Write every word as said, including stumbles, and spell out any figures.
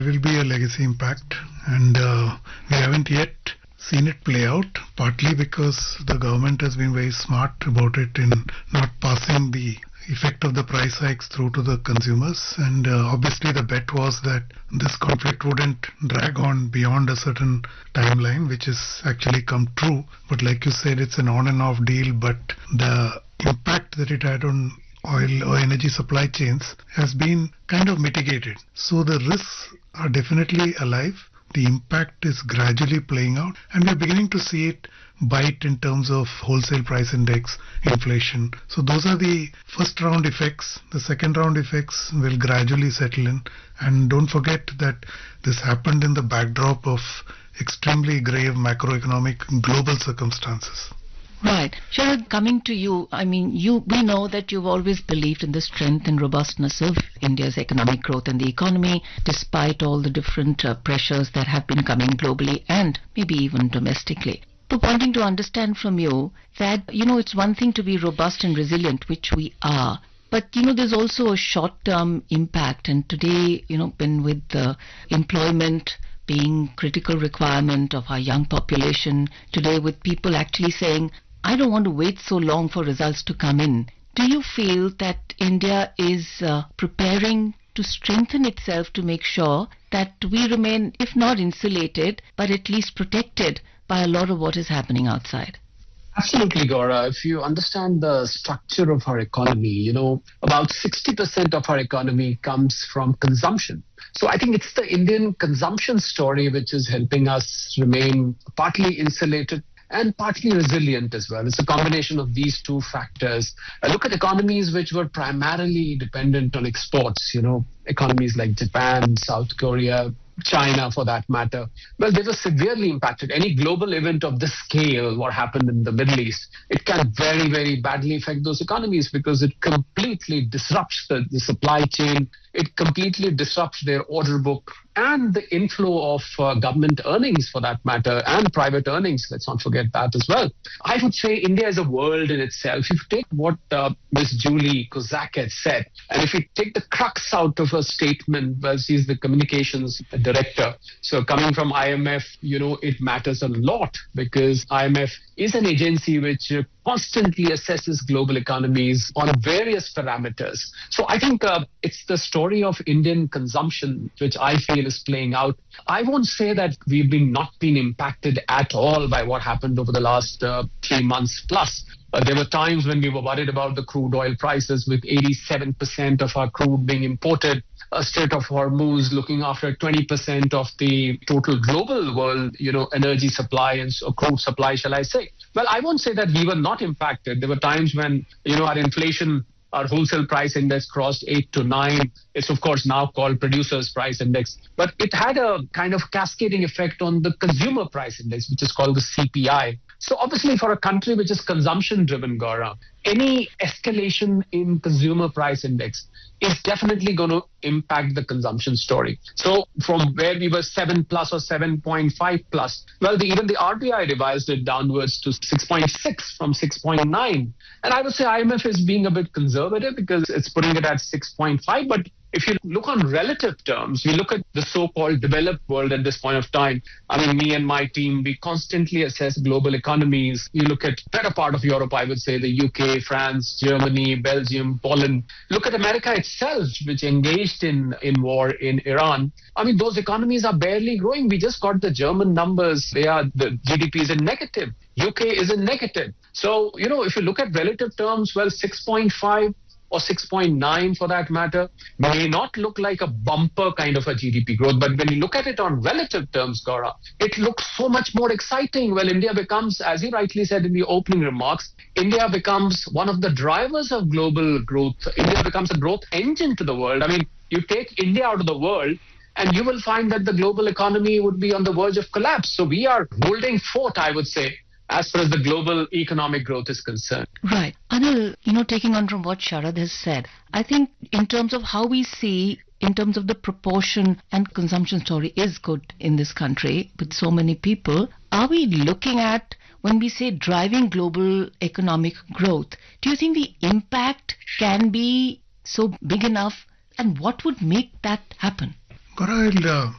Will be a legacy impact, and uh, we haven't yet seen it play out, partly because the government has been very smart about it in not passing the effect of the price hikes through to the consumers, and uh, obviously the bet was that this conflict wouldn't drag on beyond a certain timeline, which has actually come true. But like you said, it's an on and off deal, but the impact that it had on oil or energy supply chains has been kind of mitigated. So the risks are definitely alive. The impact is gradually playing out, and we're beginning to see it bite in terms of wholesale price index, inflation. So those are the first round effects. The second round effects will gradually settle in. And don't forget that this happened in the backdrop of extremely grave macroeconomic global circumstances. Right. Sharad, coming to you, I mean, you we know that you've always believed in the strength and robustness of India's economic growth and the economy, despite all the different uh, pressures that have been coming globally and maybe even domestically. But wanting to understand from you that, you know, it's one thing to be robust and resilient, which we are. But, you know, there's also a short-term impact. And today, you know, when with the employment being critical requirement of our young population, today with people actually saying, I don't want to wait so long for results to come in. Do you feel that India is uh, preparing to strengthen itself to make sure that we remain, if not insulated, but at least protected by a lot of what is happening outside? Absolutely, Gaura. If you understand the structure of our economy, you know, about sixty percent of our economy comes from consumption. So I think it's the Indian consumption story which is helping us remain partly insulated and partly resilient as well. It's a combination of these two factors. I look at economies which were primarily dependent on exports, you know, economies like Japan, South Korea, China for that matter. Well, they were severely impacted. Any global event of this scale, what happened in the Middle East, it can very, very badly affect those economies because it completely disrupts the, the supply chain. It completely disrupts their order book and the inflow of uh, government earnings for that matter, and private earnings. Let's not forget that as well. I would say India is a world in itself. If you take what uh, Miss Julie Kozak had said, and if you take the crux out of her statement, well, she's the communications director. So coming from I M F, you know, it matters a lot because I M F is an agency which uh, constantly assesses global economies on various parameters. So I think uh, it's the story of Indian consumption which I feel is playing out. I won't say that we've been not been impacted at all by what happened over the last uh, three months plus. Uh, there were times when we were worried about the crude oil prices, with eighty-seven percent of our crude being imported. A Strait of Hormuz looking after twenty percent of the total global world, you know, energy supply and so, crude supply, shall I say. Well, I won't say that we were not impacted. There were times when, you know, our inflation, our wholesale price index crossed eight to nine. It's, of course, now called Producers Price Index. But it had a kind of cascading effect on the Consumer Price Index, which is called the C P I. So obviously for a country which is consumption-driven, Gaura, any escalation in Consumer Price Index is definitely going to impact the consumption story. So from where we were seven plus or seven point five plus, well, the, even the R B I revised it downwards to six point six from six point nine. And I would say I M F is being a bit conservative because it's putting it at six point five. But if you look on relative terms, we look at the so-called developed world at this point of time. I mean, me and my team, we constantly assess global economies. You look at better part of Europe, I would say the U K, France, Germany, Belgium, Poland. Look at America itself, which engaged in, in war in Iran. I mean, those economies are barely growing. We just got the German numbers. They are, the G D P is in negative. U K is in negative. So, you know, if you look at relative terms, well, six point five or six point nine for that matter, may not look like a bumper kind of a G D P growth. But when you look at it on relative terms, Gaura, it looks so much more exciting. Well, India becomes, as you rightly said in the opening remarks, India becomes one of the drivers of global growth. India becomes a growth engine to the world. I mean, you take India out of the world, and you will find that the global economy would be on the verge of collapse. So we are holding fort, I would say, as far as the global economic growth is concerned. Right. Anil, you know, taking on from what Sharad has said, I think in terms of how we see, in terms of the proportion and consumption story is good in this country with so many people. Are we looking at, when we say driving global economic growth, do you think the impact can be so big enough? And what would make that happen? Gaura, I'll uh,